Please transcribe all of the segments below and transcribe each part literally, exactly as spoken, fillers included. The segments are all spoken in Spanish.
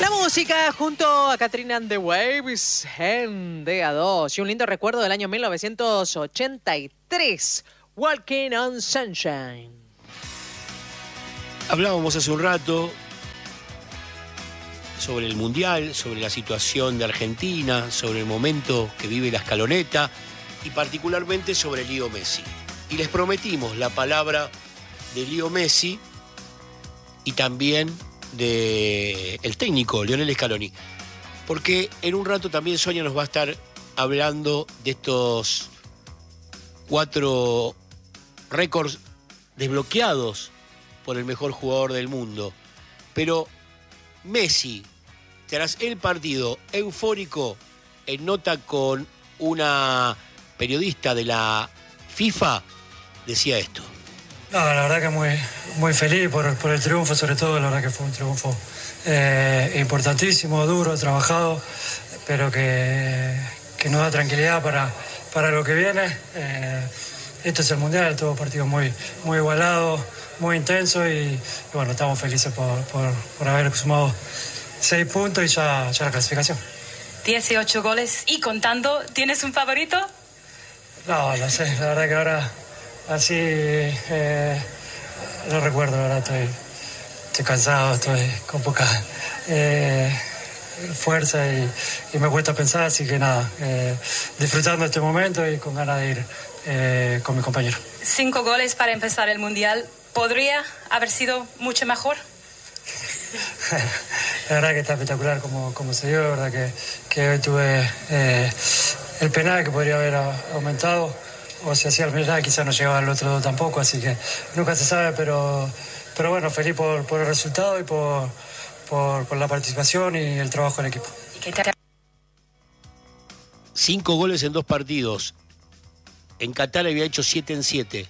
La música junto a Katrina and the Waves en D A dos y un lindo recuerdo del año mil novecientos ochenta y tres, Walking on Sunshine. Hablábamos hace un rato sobre el Mundial, sobre la situación de Argentina, sobre el momento que vive la escaloneta y particularmente sobre Leo Messi. Y les prometimos la palabra de Leo Messi y también de el técnico Lionel Scaloni, porque en un rato también Sonia nos va a estar hablando de estos cuatro récords desbloqueados por el mejor jugador del mundo. Pero Messi, tras el partido eufórico, en nota con una periodista de la FIFA, decía esto. No, la verdad que muy, muy feliz por, por el triunfo, sobre todo. La verdad que fue un triunfo eh, importantísimo, duro, trabajado, pero que, que nos da tranquilidad para, para lo que viene. Eh, esto es el Mundial, todo partido muy, muy igualado, muy intenso y, y bueno, estamos felices por, por, por haber sumado seis puntos y ya, ya la clasificación. dieciocho goles y contando, ¿tienes un favorito? No, no sé, la verdad que ahora así eh, no recuerdo, la verdad, estoy, estoy cansado, estoy con poca eh, fuerza y, y me cuesta pensar, así que nada, eh, disfrutando este momento y con ganas de ir eh, con mis compañeros. Cinco goles para empezar el Mundial, ¿podría haber sido mucho mejor? La verdad que está espectacular como, como se dio, la verdad que, que hoy tuve eh, el penal que podría haber aumentado, o si hacía el penal quizás no llegaba al otro tampoco, así que nunca se sabe, pero, pero bueno, feliz por, por el resultado y por, por, por la participación y el trabajo del equipo. Cinco goles en dos partidos. En Qatar había hecho siete en siete.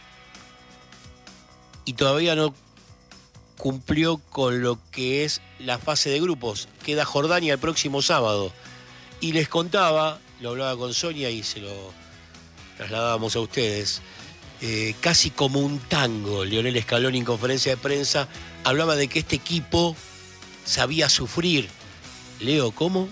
Y todavía no cumplió con lo que es la fase de grupos. Queda Jordania el próximo sábado. Y les contaba, lo hablaba con Sonia y se lo trasladábamos a ustedes, eh, casi como un tango. Lionel Scaloni en conferencia de prensa hablaba de que este equipo sabía sufrir. Leo, ¿cómo?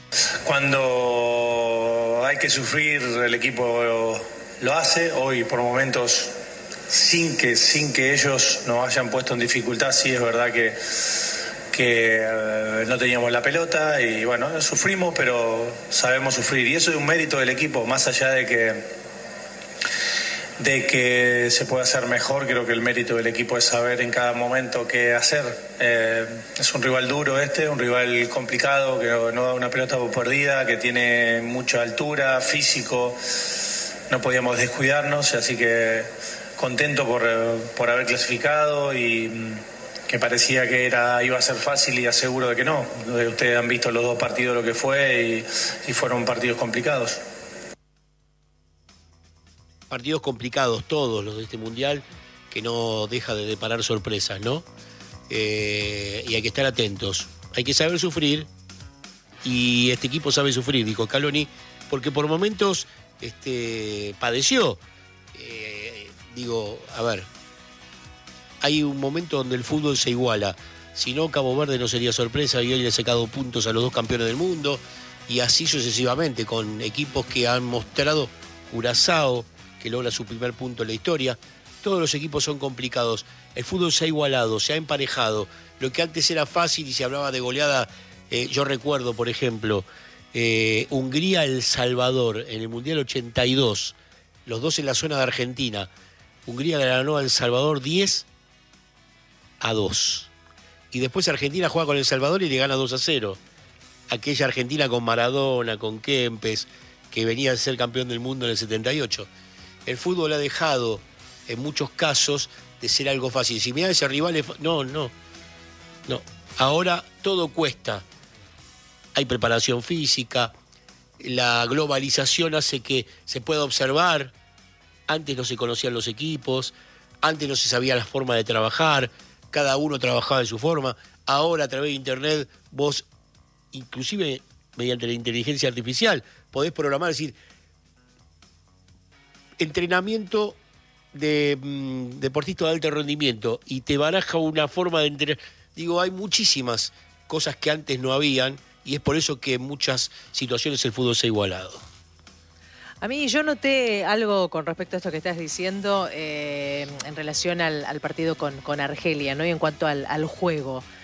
Cuando hay que sufrir, el equipo lo hace. Hoy, por momentos, sin que, sin que ellos nos hayan puesto en dificultad, sí es verdad que, que eh, no teníamos la pelota y bueno, sufrimos, pero sabemos sufrir. Y eso es un mérito del equipo, más allá de que de que se puede hacer mejor. Creo que el mérito del equipo es saber en cada momento qué hacer. Eh, es un rival duro este, un rival complicado, que no da una pelota por perdida, que tiene mucha altura, físico. No podíamos descuidarnos, así que contento por, por haber clasificado y que parecía que era, iba a ser fácil y aseguro de que no. Ustedes han visto los dos partidos lo que fue y, y fueron partidos complicados. Partidos complicados todos los de este Mundial, que no deja de deparar sorpresas, ¿no? Eh, y hay que estar atentos. Hay que saber sufrir, y este equipo sabe sufrir, dijo Scaloni, porque por momentos este, padeció. Eh, digo, a ver, hay un momento donde el fútbol se iguala. Si no, Cabo Verde no sería sorpresa y hoy le ha sacado puntos a los dos campeones del mundo, y así sucesivamente, con equipos que han mostrado. Curazao, que logra su primer punto en la historia. Todos los equipos son complicados. El fútbol se ha igualado, se ha emparejado. Lo que antes era fácil y se hablaba de goleada, eh, yo recuerdo, por ejemplo, eh, Hungría-El Salvador en el Mundial ochenta y dos, los dos en la zona de Argentina. Hungría le ganó a El Salvador diez a dos. Y después Argentina juega con El Salvador y le gana dos a cero. Aquella Argentina con Maradona, con Kempes, que venía a ser campeón del mundo en el setenta y ocho. El fútbol ha dejado, en muchos casos, de ser algo fácil. Si mirá ese rival, es... no, no, no. Ahora todo cuesta. Hay preparación física, la globalización hace que se pueda observar. Antes no se conocían los equipos, antes no se sabía la forma de trabajar, cada uno trabajaba de su forma. Ahora, a través de internet, vos, inclusive mediante la inteligencia artificial, podés programar, es decir, entrenamiento de mmm, deportista de alto rendimiento y te baraja una forma de entrenar. Digo, hay muchísimas cosas que antes no habían, y es por eso que en muchas situaciones el fútbol se ha igualado. A mí yo noté algo con respecto a esto que estás diciendo eh, en relación al, al partido con, con Argelia, ¿no? Y en cuanto al, al juego.